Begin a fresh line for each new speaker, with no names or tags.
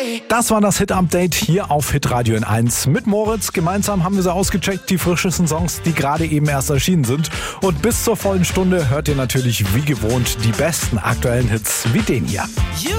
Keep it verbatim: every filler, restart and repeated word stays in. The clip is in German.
Das war das Hit-Update hier auf Hitradio N eins. Mit Moritz gemeinsam haben wir sie ausgecheckt, die frischesten Songs, die gerade eben erst erschienen sind. Und bis zur vollen Stunde hört ihr natürlich wie gewohnt die besten aktuellen Hits wie den hier.